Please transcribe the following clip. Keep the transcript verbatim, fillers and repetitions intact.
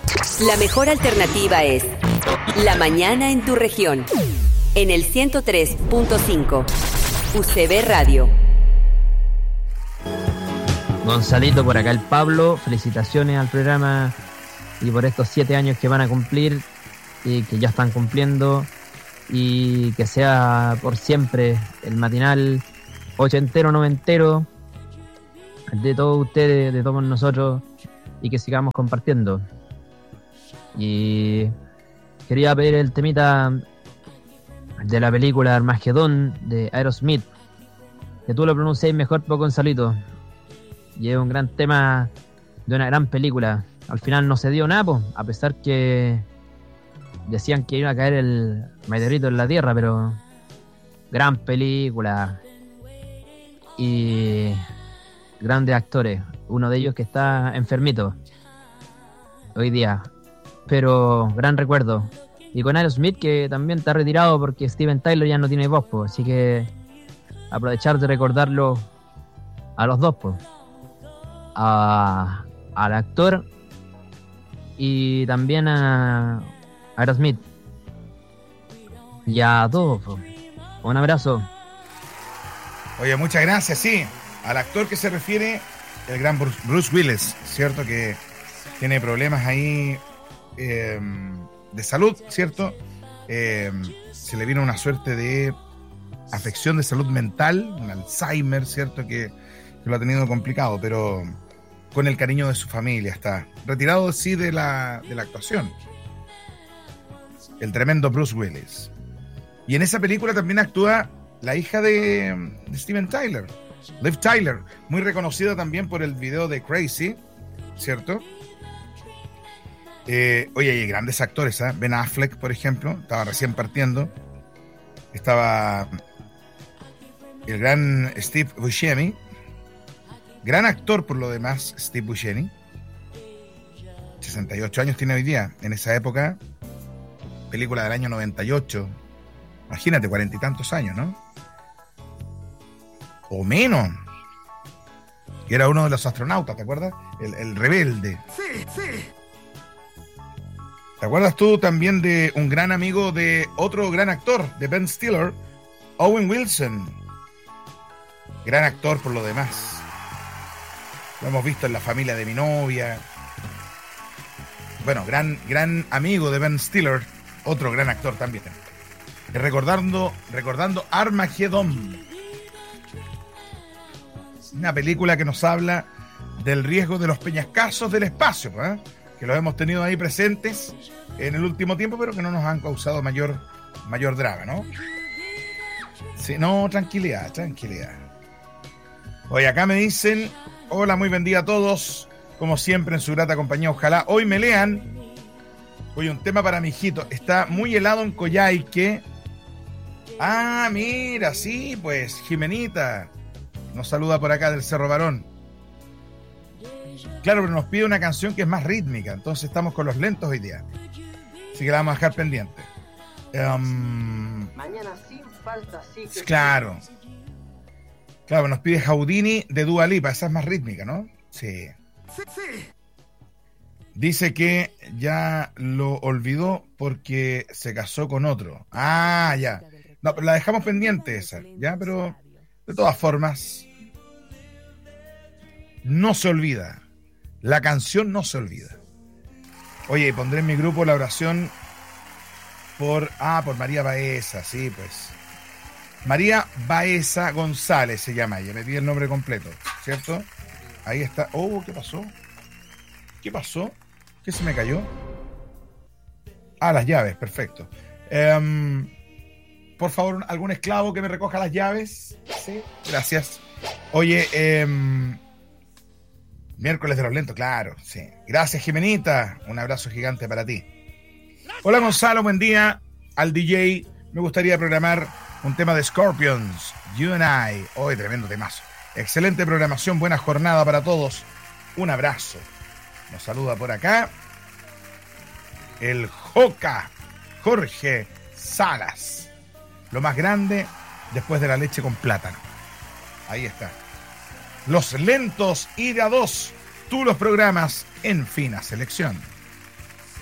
La mejor alternativa es La Mañana en tu región. En el ciento tres punto cinco. U C B Radio. Gonzalito, por acá el Pablo. Felicitaciones al programa y por estos siete años que van a cumplir y que ya están cumpliendo. Y que sea por siempre el matinal ochentero, noventero de todos ustedes, de todos nosotros, y que sigamos compartiendo. Y quería pedir el temita de la película Armagedón de Aerosmith, que tú lo pronuncias mejor, por Gonzalito, y es un gran tema de una gran película. Al final no se dio nada, po, a pesar que decían que iba a caer el meteorito en la Tierra, pero gran película y grandes actores, uno de ellos que está enfermito hoy día, pero gran recuerdo. Y con Aerosmith, que también está retirado porque Steven Tyler ya no tiene voz, pues, así que aprovechar de recordarlo a los dos, pues, a, al actor y también a Aerosmith y a todos, pues. Un abrazo. Oye, muchas gracias, sí, al actor que se refiere, el gran Bruce Willis, cierto que tiene problemas ahí eh, de salud, ¿cierto? Eh, se le vino una suerte de afección de salud mental, un Alzheimer, ¿cierto? Que, que lo ha tenido complicado, pero con el cariño de su familia está. Retirado, sí, de la, de la actuación. El tremendo Bruce Willis. Y en esa película también actúa la hija de, de Steven Tyler, Liv Tyler, muy reconocida también por el video de Crazy, ¿cierto? Eh, oye, hay grandes actores, ¿eh? Ben Affleck, por ejemplo, estaba recién partiendo. Estaba el gran Steve Buscemi, gran actor por lo demás, Steve Buscemi. sesenta y ocho años tiene hoy día. En esa época, película del año noventa y ocho. Imagínate, cuarenta y tantos años, ¿no? O menos. Y era uno de los astronautas, ¿te acuerdas? El, el rebelde. Sí, sí. ¿Te acuerdas tú también de un gran amigo de otro gran actor, de Ben Stiller, Owen Wilson? Gran actor por lo demás. Lo hemos visto en La familia de mi novia. Bueno, gran, gran amigo de Ben Stiller, otro gran actor también. Recordando, recordando Armagedón. Una película que nos habla del riesgo de los peñascasos del espacio, ¿eh? Que los hemos tenido ahí presentes en el último tiempo, pero que no nos han causado mayor, mayor drama, ¿no? Sí, no, tranquilidad, tranquilidad. Hoy acá me dicen, hola, muy buen día a todos, como siempre en su grata compañía, ojalá hoy me lean. Hoy un tema para mi hijito, está muy helado en Coyhaique. Ah, mira, sí, pues, Jimenita nos saluda por acá del Cerro Barón. Claro, pero nos pide una canción que es más rítmica, entonces estamos con los lentos hoy día. Así que la vamos a dejar pendiente. Um, Mañana sin falta, sí. Que claro. Claro, nos pide Houdini de Dua Lipa, esa es más rítmica, ¿no? Sí. Sí, sí. Dice que ya lo olvidó porque se casó con otro. Ah, ya. No, pero la dejamos pendiente esa, ¿ya? Pero de todas formas, no se olvida. La canción no se olvida. Oye, pondré en mi grupo la oración por... Ah, por María Baeza, sí, pues. María Baeza González se llama ella, me pide el nombre completo, ¿cierto? Ahí está. Oh, ¿qué pasó? ¿Qué pasó? ¿Qué se me cayó? Ah, las llaves, perfecto. Um, por favor, algún esclavo que me recoja las llaves. Sí, gracias. Oye, eh, miércoles de los lentos, claro, sí. Gracias, Jimenita. Un abrazo gigante para ti. Hola, Gonzalo, buen día. Al D J, me gustaría programar un tema de Scorpions, You and I. Hoy, tremendo temazo. Excelente programación, buena jornada para todos. Un abrazo. Nos saluda por acá el Joca, Jorge Salas. Lo más grande después de la leche con plátano. Ahí está. Los lentos y de a dos. Tú los programas en fina selección.